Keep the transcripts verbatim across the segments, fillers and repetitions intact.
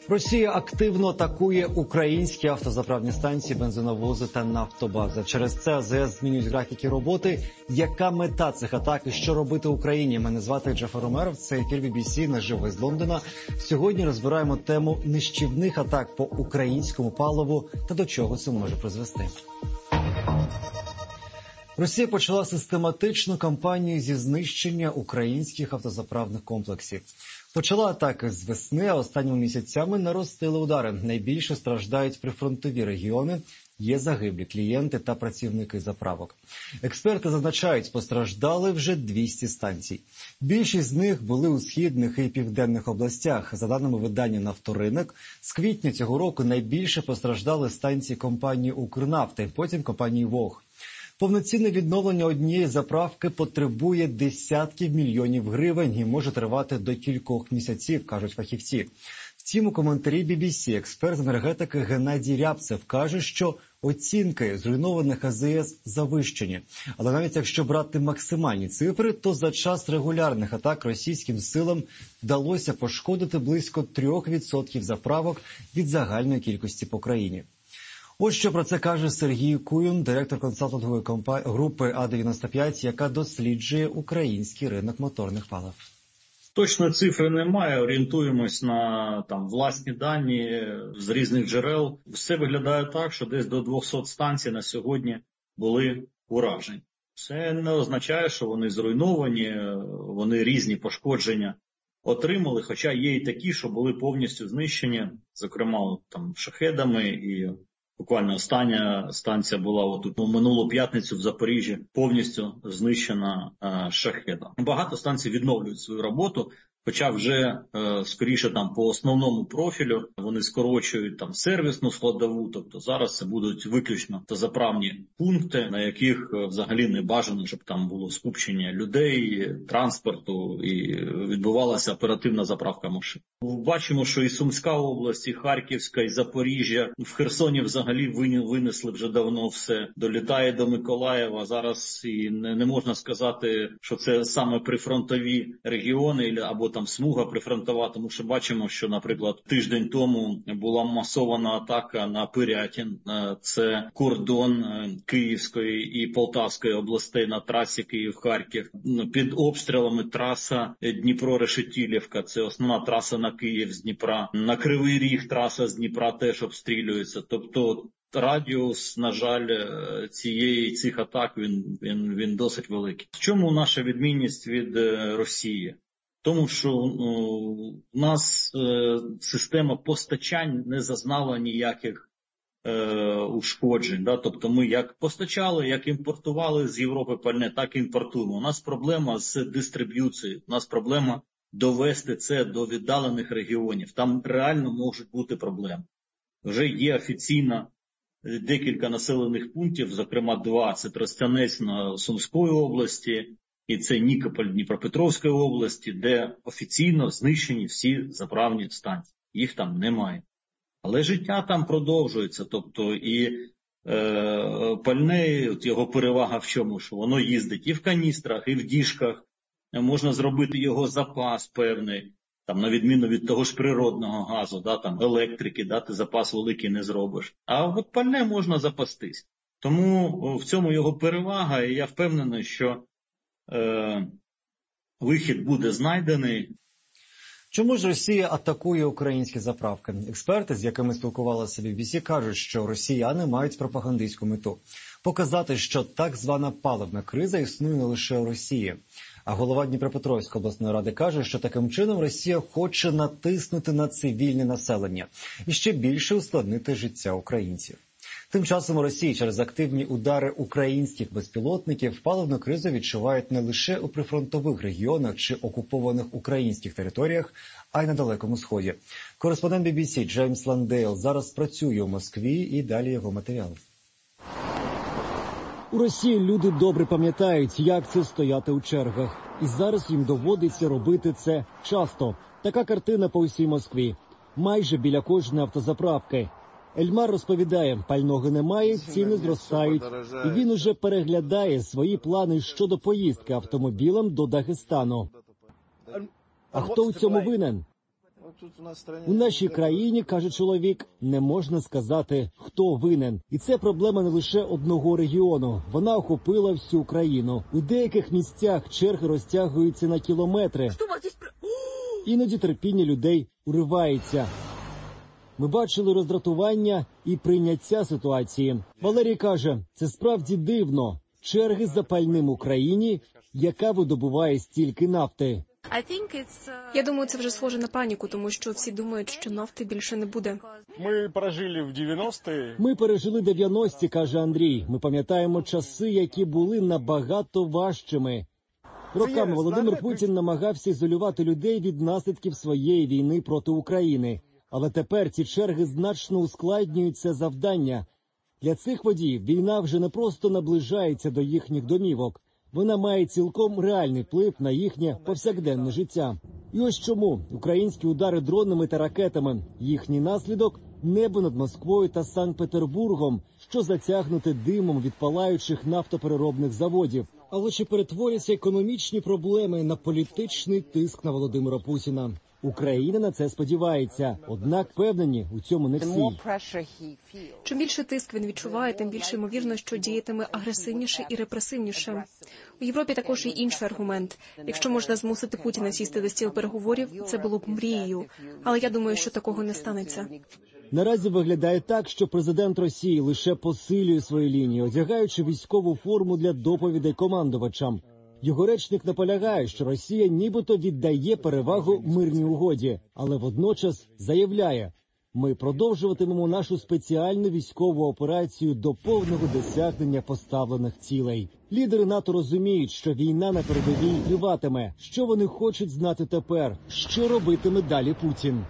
Росія активно атакує українські автозаправні станції, бензиновози та нафтобази. Через це А Зе Ес змінюють графіки роботи. Яка мета цих атак і що робити Україні? Мене звати Джафар Умеров, це ефір Бі Бі Сі наживо із Лондона. Сьогодні розбираємо тему нищівних атак по українському паливу та до чого це може призвести. Росія почала систематичну кампанію зі знищення українських автозаправних комплексів. Почала атаки з весни, а останніми місяцями наростили удари. Найбільше страждають прифронтові регіони, є загиблі клієнти та працівники заправок. Експерти зазначають, постраждали вже двісті станцій. Більшість з них були у східних і південних областях. За даними видання «Нафторинок», з квітня цього року найбільше постраждали станції компанії «Укрнафти», потім компанії «Вог». Повноцінне відновлення однієї заправки потребує десятків мільйонів гривень і може тривати до кількох місяців, кажуть фахівці. Втім, у коментарі Бі Бі Сі експерт з енергетики Геннадій Рябцев каже, що оцінки зруйнованих А Зе Ес завищені. Але навіть якщо брати максимальні цифри, то за час регулярних атак російським силам вдалося пошкодити близько трьох відсотків заправок від загальної кількості по країні. Ось що про це каже Сергій Куюн, директор консалтингової групи А дев'яносто п'ять, яка досліджує український ринок моторних палив. Точно цифри немає, орієнтуємось на там власні дані з різних джерел. Все виглядає так, що десь до двохсот станцій на сьогодні були уражені. Це не означає, що вони зруйновані, вони різні пошкодження отримали, хоча є і такі, що були повністю знищені, зокрема там шахедами, і буквально остання станція була от у минулу п'ятницю в Запоріжжі повністю знищена е, шахедом. Багато станцій відновлюють свою роботу, хоча вже е, скоріше там по основному профілю вони скорочують там сервісну складову, тобто зараз це будуть виключно заправні пункти, на яких е, взагалі не бажано, щоб там було скупчення людей, транспорту і відбувалася оперативна заправка машин. Бачимо, що і Сумська область, і Харківська, і Запоріжжя, в Херсоні взагалі винесли вже давно все. Долітає до Миколаєва, зараз і не, не можна сказати, що це саме прифронтові регіони або там смуга прифронтова, тому що бачимо, що, наприклад, тиждень тому була масована атака на Пирятин, це кордон Київської і Полтавської областей на трасі Київ-Харків. Під обстрілами траса Дніпро-Решетилівка, це основна траса на Київ з Дніпра. На Кривий Ріг траса з Дніпра теж обстрілюється. Тобто радіус, на жаль, цієї цих атак він, він, він досить великий. В чому наша відмінність від Росії? Тому що у нас е, система постачань не зазнала ніяких е, ушкоджень. Да? Тобто ми як постачали, як імпортували з Європи пальне, так і імпортуємо. У нас проблема з дистриб'юцією, у нас проблема довести це до віддалених регіонів. Там реально можуть бути проблеми. Вже є офіційно декілька населених пунктів, зокрема два, це Тростянець на Сумської області, і це Нікополь Дніпропетровської області, де офіційно знищені всі заправні станції. Їх там немає. Але життя там продовжується. Тобто і е, пальне, от його перевага в чому? Що воно їздить і в каністрах, і в діжках. Можна зробити його запас певний, там, на відміну від того ж природного газу, да, там, електрики, да, ти запас великий не зробиш. А от пальне можна запастись. Тому в цьому його перевага, і я впевнений, що Е, вихід буде знайдений. Чому ж Росія атакує українські заправки? Експерти, з якими спілкувалася Бі Бі Сі, кажуть, що росіяни мають пропагандистську мету – показати, що так звана паливна криза існує не лише у Росії. А голова Дніпропетровської обласної ради каже, що таким чином Росія хоче натиснути на цивільне населення і ще більше ускладнити життя українців. Тим часом у Росії через активні удари українських безпілотників паливну кризу відчувають не лише у прифронтових регіонах чи окупованих українських територіях, а й на Далекому Сході. Кореспондент Бі Бі Сі Джеймс Ландейл зараз працює у Москві, і далі його матеріали. У Росії люди добре пам'ятають, як це стояти у чергах. І зараз їм доводиться робити це часто. Така картина по всій Москві. Майже біля кожної автозаправки. Ельмар розповідає, пального немає, ціни зростають, і він уже переглядає свої плани щодо поїздки автомобілем до Дагестану. А хто у цьому винен? У нашій країні, каже чоловік, не можна сказати, хто винен. І це проблема не лише одного регіону. Вона охопила всю країну. У деяких місцях черги розтягуються на кілометри. Іноді терпіння людей уривається. Ми бачили роздратування і прийняття ситуації. Валерій каже, це справді дивно. Черги за пальним в Україні, яка видобуває стільки нафти. Я думаю, це вже схоже на паніку, тому що всі думають, що нафти більше не буде. Ми пережили в дев'яності. Ми пережили дев'яності, каже Андрій. Ми пам'ятаємо часи, які були набагато важчими. Роками Володимир Путін намагався ізолювати людей від наслідків своєї війни проти України. Але тепер ці черги значно ускладнюють це завдання. Для цих водіїв війна вже не просто наближається до їхніх домівок. Вона має цілком реальний вплив на їхнє повсякденне життя. І ось чому українські удари дронами та ракетами. Їхній наслідок – небо над Москвою та Санкт-Петербургом, що затягнуте димом від палаючих нафтопереробних заводів. Але чи перетворяться економічні проблеми на політичний тиск на Володимира Путіна? Україна на це сподівається, однак впевнені у цьому не всі. Чим більше тиск він відчуває, тим більше ймовірно, що діятиме агресивніше і репресивніше. У Європі також є інший аргумент. Якщо можна змусити Путіна сісти до стіл переговорів, це було б мрією. Але я думаю, що такого не станеться. Наразі виглядає так, що президент Росії лише посилює свої лінії, одягаючи військову форму для доповідей командувачам. Його речник наполягає, що Росія нібито віддає перевагу мирній угоді, але водночас заявляє, ми продовжуватимемо нашу спеціальну військову операцію до повного досягнення поставлених цілей. Лідери НАТО розуміють, що війна на передовій триватиме. Що вони хочуть знати тепер? Що робитиме далі Путін?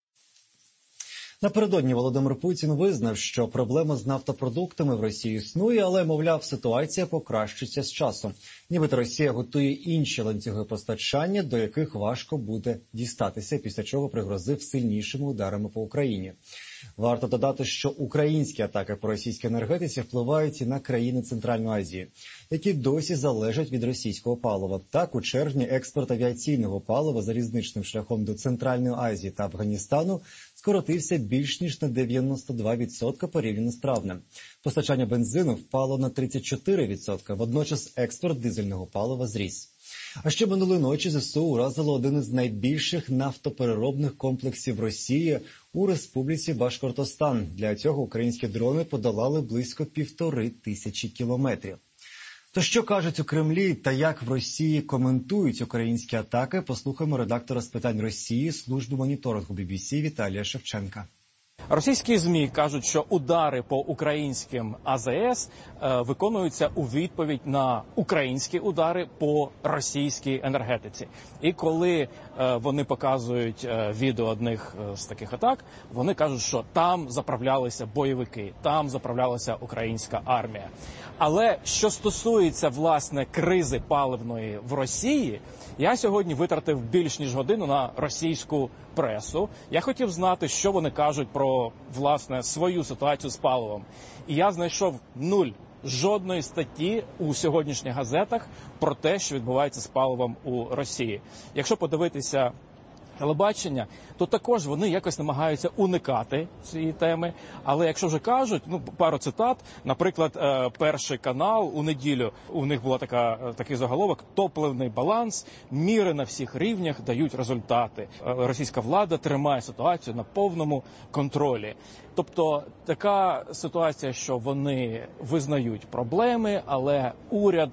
Напередодні Володимир Путін визнав, що проблема з нафтопродуктами в Росії існує, але, мовляв, ситуація покращиться з часом. Нібито Росія готує інші ланцюги постачання, до яких важко буде дістатися, після чого пригрозив сильнішими ударами по Україні. Варто додати, що українські атаки по російській енергетиці впливають і на країни Центральної Азії, які досі залежать від російського палива. Так, у червні експорт авіаційного палива залізничним шляхом до Центральної Азії та Афганістану скоротився більш ніж на дев'яносто два відсотки порівняно з травнем. Постачання бензину впало на тридцять чотири відсотки, водночас експорт дизельного палива зріс. А ще минулої ночі ЗСУ уразило один із найбільших нафтопереробних комплексів Росії у Республіці Башкортостан. Для цього українські дрони подолали близько півтори тисячі кілометрів. То що кажуть у Кремлі та як в Росії коментують українські атаки, послухаємо редактора з питань Росії служби моніторингу бі бі сі Віталія Шевченка. Російські ЗМІ кажуть, що удари по українським а зе ес е, виконуються у відповідь на українські удари по російській енергетиці. І коли е, вони показують е, відео одних е, з таких атак, вони кажуть, що там заправлялися бойовики, там заправлялася українська армія. Але що стосується, власне, кризи паливної в Росії, я сьогодні витратив більш ніж годину на російську пресу. Я хотів знати, що вони кажуть про, власне, свою ситуацію з паливом. І я знайшов нуль, жодної статті у сьогоднішніх газетах про те, що відбувається з паливом у Росії. Якщо подивитися телебачення, то також вони якось намагаються уникати цієї теми. Але якщо вже кажуть, ну, пару цитат, наприклад, Перший канал у неділю, у них була така, такий заголовок: «Топливний баланс, міри на всіх рівнях дають результати. Російська влада тримає ситуацію на повному контролі». Тобто така ситуація, що вони визнають проблеми, але уряд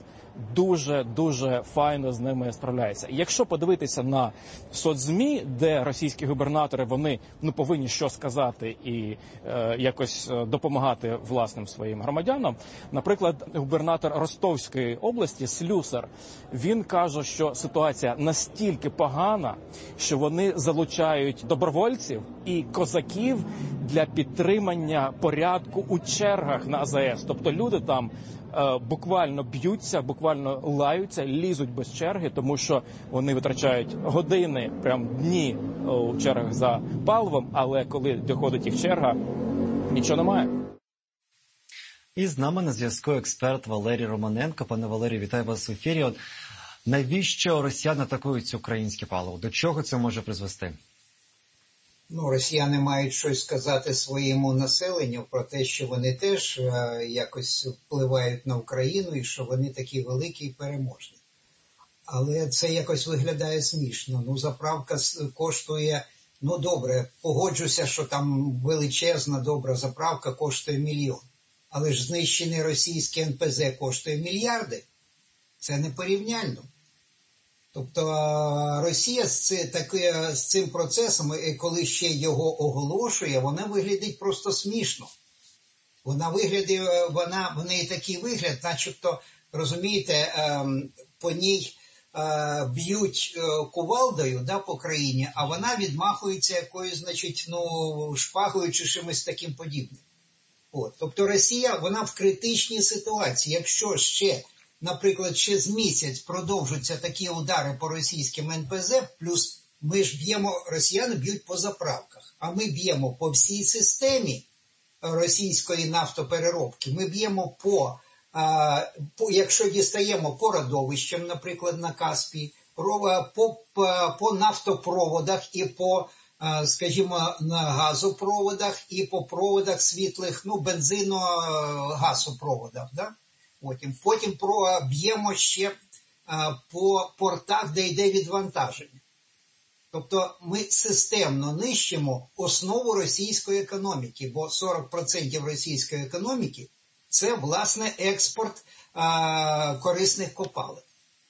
дуже-дуже файно з ними справляється. І якщо подивитися на соцзмі, де російські губернатори, вони ну, повинні що сказати і е, якось допомагати власним своїм громадянам. Наприклад, губернатор Ростовської області Слюсар, він каже, що ситуація настільки погана, що вони залучають добровольців і козаків для підтримання порядку у чергах на а зе ес. Тобто люди там буквально б'ються, буквально лаються, лізуть без черги, тому що вони витрачають години, прям дні у чергах за паливом, але коли доходить їх черга, нічого немає. І з нами на зв'язку експерт Валерій Романенко. Пане Валерію, вітаю вас в ефірі. От навіщо росіяни атакують українське паливо? До чого це може призвести? ну, росіяни мають щось сказати своєму населенню про те, що вони теж е, якось впливають на Україну і що вони такі великі і переможні. Але це якось виглядає смішно. Ну, заправка коштує, ну добре, погоджуся, що там величезна, добра заправка коштує мільйон. Але ж знищений російський ен пе зет коштує мільярди. Це непорівняльно. Тобто Росія з, це, таки, з цим процесом, коли ще його оголошує, вона виглядить просто смішно. Вона виглядає, вона, в неї такий вигляд, начебто, розумієте, по ній б'ють кувалдою, да, по країні, а вона відмахується якоюсь, значить, ну, шпагою чи чимось таким подібним. От. Тобто Росія, вона в критичній ситуації. Якщо ще, наприклад, ще з місяць продовжуються такі удари по російським ен пе зет, плюс ми ж б'ємо, росіяни б'ють по заправках, а ми б'ємо по всій системі російської нафтопереробки, ми б'ємо по, а, по якщо дістаємо по родовищам, наприклад, на Каспії, по, по, по нафтопроводах і по, скажімо, на газопроводах і по проводах світлих, ну, бензино-газопроводах, да? Потім, потім б'ємо ще а, по портах, де йде відвантаження. Тобто ми системно нищимо основу російської економіки, бо сорок відсотків російської економіки – це, власне, експорт а, корисних копалин.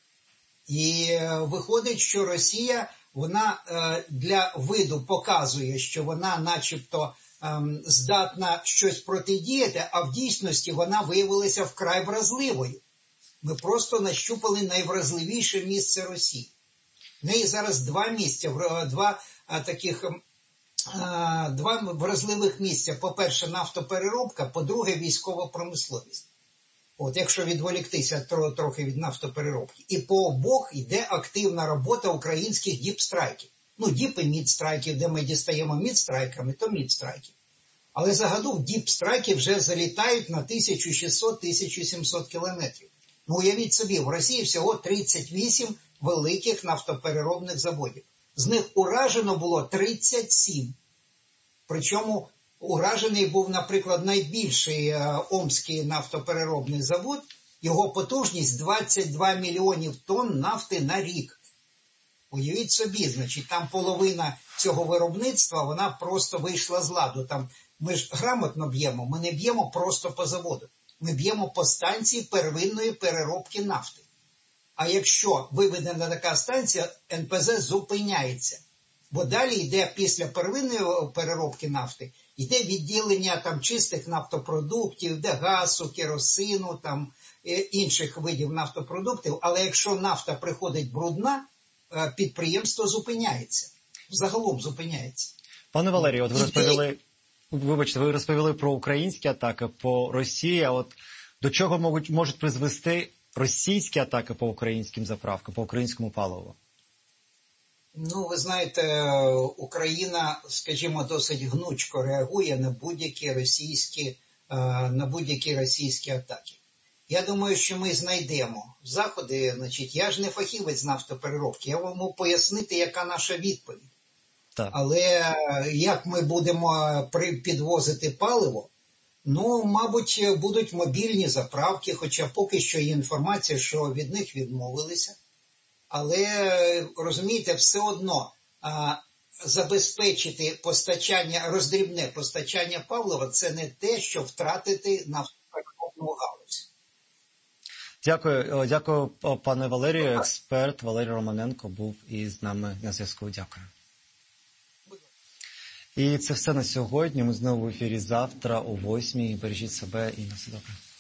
І а, виходить, що Росія, вона а, для виду показує, що вона начебто а, здатна щось протидіяти, а в дійсності вона виявилася вкрай вразливою. Ми просто нащупали найвразливіше місце Росії. В неї зараз два місця, два а, таких, а, два вразливих місця. По-перше, нафтопереробка, по-друге, військова промисловість. От, якщо відволіктися тро, трохи від нафтопереробки. І по обох йде активна робота українських діпстрайків. Ну, діп і мідстрайків, де ми дістаємо мідстрайками, то мідстрайків. Але загалом діпстрайки вже залітають на тисяча шістсот - тисяча сімсот кілометрів. Ну, уявіть собі, в Росії всього тридцять вісім великих нафтопереробних заводів. З них уражено було тридцять сім. Причому уражений був, наприклад, найбільший е, Омський нафтопереробний завод. Його потужність двадцять два мільйонів тонн нафти на рік. Уявіть собі, значить, там половина цього виробництва, вона просто вийшла з ладу. Там ми ж грамотно б'ємо, ми не б'ємо просто по заводу. Ми б'ємо по станції первинної переробки нафти. А якщо виведена така станція, ен пе зет зупиняється. Бо далі йде після первинної переробки нафти, йде відділення там чистих нафтопродуктів, йде газу, керосину, там інших видів нафтопродуктів. Але якщо нафта приходить брудна, підприємство зупиняється. Загалом зупиняється. Пане Валерію, от ви розповіли, вибачте, ви розповіли про українські атаки по Росії, а от до чого можуть, можуть призвести російські атаки по українським заправкам, по українському паливу? Ну, ви знаєте, Україна, скажімо, досить гнучко реагує на будь-які російські, на будь-які російські атаки. Я думаю, що ми знайдемо заходи, значить, я ж не фахівець з нафтопереробки, я вам можу пояснити, яка наша відповідь. Так. Але як ми будемо підвозити паливо, ну, мабуть, будуть мобільні заправки, хоча поки що є інформація, що від них відмовилися. Але, розумієте, все одно а, забезпечити постачання, роздрібне постачання палива – це не те, що втратити нафтопереробну галузь. Дякую, дякую, пане Валерію. Експерт Валерій Романенко був із нами на зв'язку. Дякую. І це все на сьогодні. Ми знову в ефірі завтра о восьмій. Бережіть себе і на все добре.